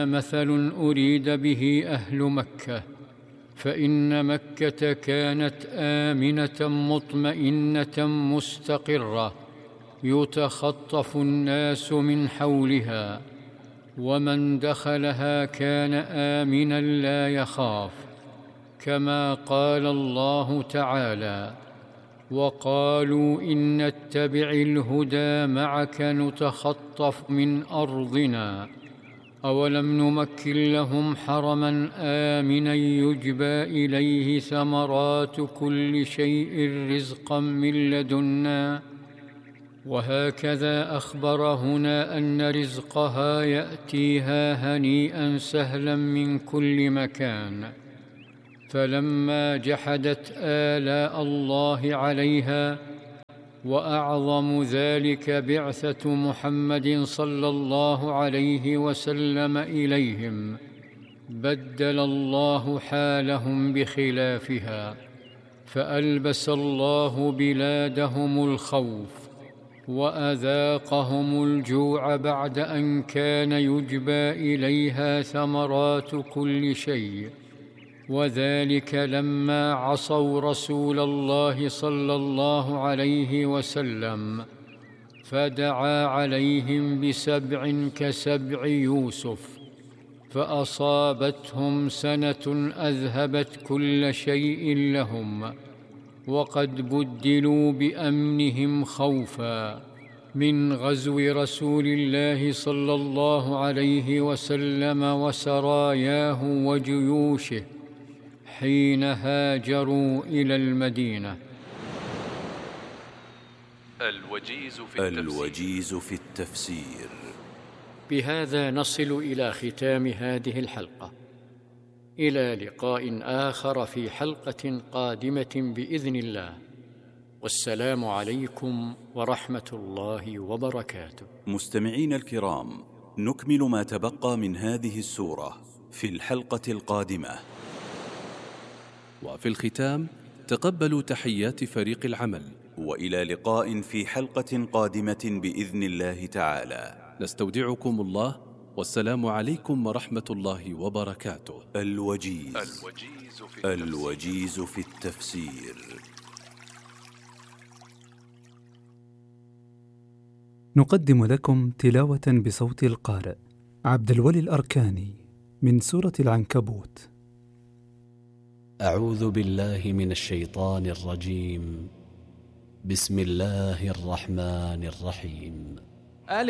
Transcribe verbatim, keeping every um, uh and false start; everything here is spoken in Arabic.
مثل أريد به أهل مكة، فإن مكة كانت آمنة مطمئنة مستقرة، يتخطف الناس من حولها، ومن دخلها كان آمنا لا يخاف، كما قال الله تعالى: وقالوا إن نتبع الهدى معك نتخطف من أرضنا أولم نمكن لهم حرما آمنا يجبى إليه ثمرات كل شيء رزقا من لدنا. وهكذا أخبر هنا أن رزقها يأتيها هنيئا سهلا من كل مكان. فلما جحدت آلاء الله عليها، وأعظم ذلك بعثة محمد صلى الله عليه وسلم إليهم، بدل الله حالهم بخلافها، فألبس الله بلادهم الخوف، وأذاقهم الجوع بعد أن كان يجبى إليها ثمرات كل شيء، وذلك لما عصوا رسول الله صلى الله عليه وسلم، فدعا عليهم بسبع كسبع يوسف، فأصابتهم سنة أذهبت كل شيء لهم، وقد بدلوا بأمنهم خوفا من غزو رسول الله صلى الله عليه وسلم وسراياه وجيوشه حين هاجروا إلى المدينة. الوجيز في التفسير, الوجيز في التفسير. بهذا نصل إلى ختام هذه الحلقة، إلى لقاء آخر في حلقة قادمة بإذن الله، والسلام عليكم ورحمة الله وبركاته. مستمعين الكرام، نكمل ما تبقى من هذه السورة في الحلقة القادمة. وفي الختام تقبلوا تحيات فريق العمل، وإلى لقاء في حلقة قادمة بإذن الله تعالى. نستودعكم الله، والسلام عليكم ورحمة الله وبركاته. الوجيز, الوجيز, في, التفسير. الوجيز في التفسير. نقدم لكم تلاوة بصوت القارئ عبد الولي الأركاني من سورة العنكبوت. أعوذ بالله من الشيطان الرجيم. بسم الله الرحمن الرحيم.